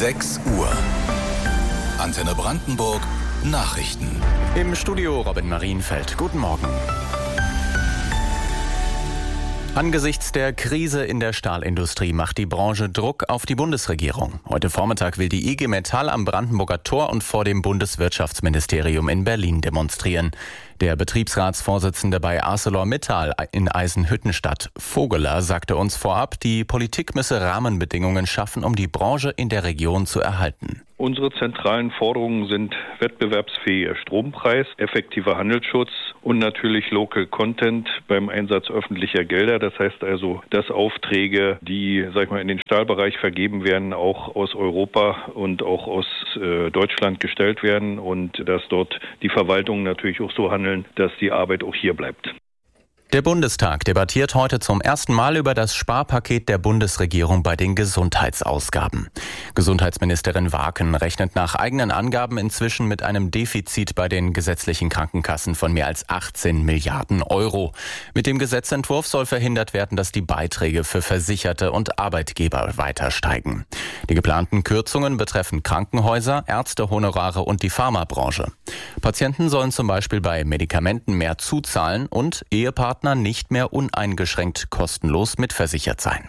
6 Uhr. Antenne Brandenburg Nachrichten. Im Studio Robin Marienfeld. Guten Morgen. Angesichts der Krise in der Stahlindustrie macht die Branche Druck auf die Bundesregierung. Heute Vormittag will die IG Metall am Brandenburger Tor und vor dem Bundeswirtschaftsministerium in Berlin demonstrieren. Der Betriebsratsvorsitzende bei ArcelorMittal in Eisenhüttenstadt, Vogeler, sagte uns vorab, die Politik müsse Rahmenbedingungen schaffen, um die Branche in der Region zu erhalten. Unsere zentralen Forderungen sind wettbewerbsfähiger Strompreis, effektiver Handelsschutz und natürlich Local Content beim Einsatz öffentlicher Gelder. Das heißt also, dass Aufträge, die in den Stahlbereich vergeben werden, auch aus Europa und auch aus Deutschland gestellt werden und dass dort die Verwaltungen natürlich auch so handeln, dass die Arbeit auch hier bleibt. Der Bundestag debattiert heute zum ersten Mal über das Sparpaket der Bundesregierung bei den Gesundheitsausgaben. Gesundheitsministerin Waaken rechnet nach eigenen Angaben inzwischen mit einem Defizit bei den gesetzlichen Krankenkassen von mehr als 18 Milliarden Euro. Mit dem Gesetzentwurf soll verhindert werden, dass die Beiträge für Versicherte und Arbeitgeber weiter steigen. Die geplanten Kürzungen betreffen Krankenhäuser, Ärztehonorare und die Pharmabranche. Patienten sollen zum Beispiel bei Medikamenten mehr zuzahlen und Ehepartner nicht mehr uneingeschränkt kostenlos mitversichert sein.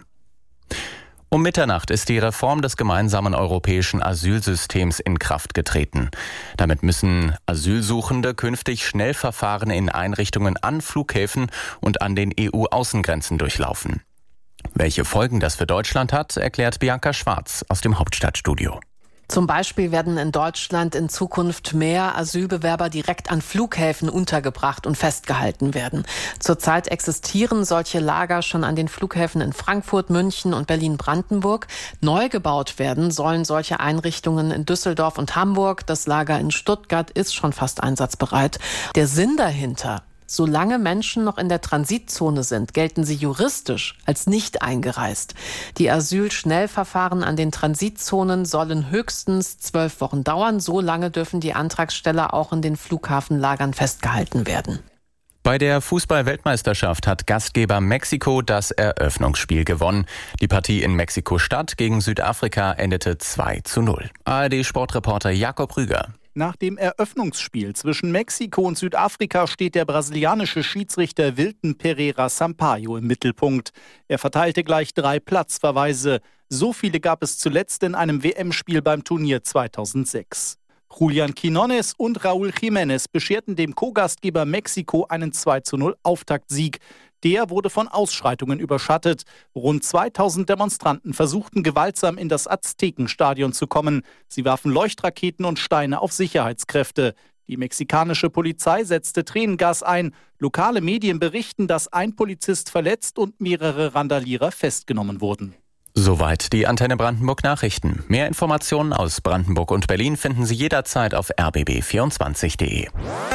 Um Mitternacht ist die Reform des gemeinsamen europäischen Asylsystems in Kraft getreten. Damit müssen Asylsuchende künftig Schnellverfahren in Einrichtungen an Flughäfen und an den EU-Außengrenzen durchlaufen. Welche Folgen das für Deutschland hat, erklärt Bianca Schwarz aus dem Hauptstadtstudio. Zum Beispiel werden in Deutschland in Zukunft mehr Asylbewerber direkt an Flughäfen untergebracht und festgehalten werden. Zurzeit existieren solche Lager schon an den Flughäfen in Frankfurt, München und Berlin-Brandenburg. Neu gebaut werden sollen solche Einrichtungen in Düsseldorf und Hamburg. Das Lager in Stuttgart ist schon fast einsatzbereit. Der Sinn dahinter: Solange Menschen noch in der Transitzone sind, gelten sie juristisch als nicht eingereist. Die Asylschnellverfahren an den Transitzonen sollen höchstens 12 Wochen dauern. So lange dürfen die Antragsteller auch in den Flughafenlagern festgehalten werden. Bei der Fußball-Weltmeisterschaft hat Gastgeber Mexiko das Eröffnungsspiel gewonnen. Die Partie in Mexiko-Stadt gegen Südafrika endete 2:0. ARD-Sportreporter Jakob Rüger. Nach dem Eröffnungsspiel zwischen Mexiko und Südafrika steht der brasilianische Schiedsrichter Wilton Pereira Sampaio im Mittelpunkt. Er verteilte gleich 3 Platzverweise. So viele gab es zuletzt in einem WM-Spiel beim Turnier 2006. Julian Quinones und Raúl Jiménez bescherten dem Co-Gastgeber Mexiko einen 2:0 Auftaktsieg. Der wurde von Ausschreitungen überschattet. Rund 2000 Demonstranten versuchten gewaltsam in das Aztekenstadion zu kommen. Sie warfen Leuchtraketen und Steine auf Sicherheitskräfte. Die mexikanische Polizei setzte Tränengas ein. Lokale Medien berichten, dass ein Polizist verletzt und mehrere Randalierer festgenommen wurden. Soweit die Antenne Brandenburg Nachrichten. Mehr Informationen aus Brandenburg und Berlin finden Sie jederzeit auf rbb24.de.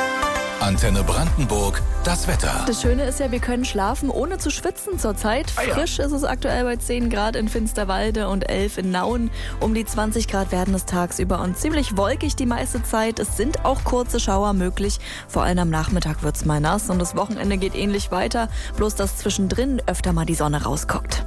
Antenne Brandenburg, das Wetter. Das Schöne ist ja, wir können schlafen, ohne zu schwitzen zurzeit. Frisch ist es aktuell bei 10 Grad in Finsterwalde und 11 in Nauen. Um die 20 Grad werden es tagsüber und ziemlich wolkig die meiste Zeit. Es sind auch kurze Schauer möglich. Vor allem am Nachmittag wird es mal nass und das Wochenende geht ähnlich weiter. Bloß, dass zwischendrin öfter mal die Sonne rausguckt.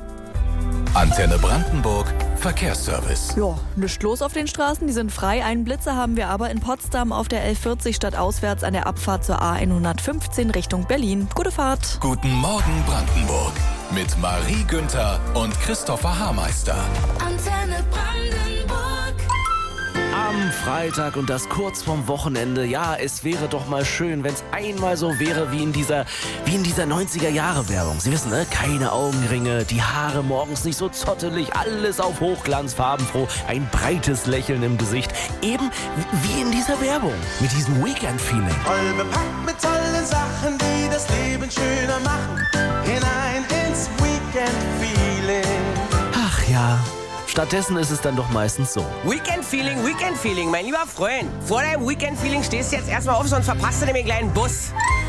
Antenne Brandenburg, Verkehrsservice. Ja, nichts los auf den Straßen, die sind frei. Einen Blitzer haben wir aber in Potsdam auf der L40 stadtauswärts an der Abfahrt zur A115 Richtung Berlin. Gute Fahrt. Guten Morgen Brandenburg mit Marie Günther und Christopher Haarmeister. Antenne Brandenburg. Am Freitag und das kurz vorm Wochenende. Ja, es wäre doch mal schön, wenn es einmal so wäre wie in dieser 90er-Jahre-Werbung. Sie wissen, ne? Keine Augenringe, die Haare morgens nicht so zottelig, alles auf Hochglanz, farbenfroh, ein breites Lächeln im Gesicht. Eben wie in dieser Werbung, mit diesem Weekend-Feeling. Voll bepackt mit tollen Sachen, die das Leben schöner machen. Hinein ins Weekend-Feeling. Ach ja. Stattdessen ist es dann doch meistens so. Weekend-Feeling, mein lieber Freund. Vor deinem Weekend-Feeling stehst du jetzt erstmal auf, sonst verpasst du nämlich einen kleinen Bus.